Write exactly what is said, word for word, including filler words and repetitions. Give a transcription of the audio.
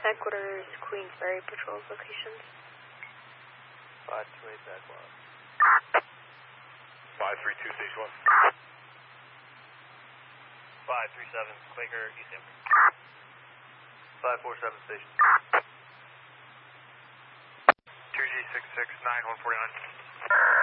Headquarters, Queensbury patrols locations. five two eight, back one. five three two, station one. five three seven, Quaker, East Amber. five four seven, station. two G six six nine one four nine.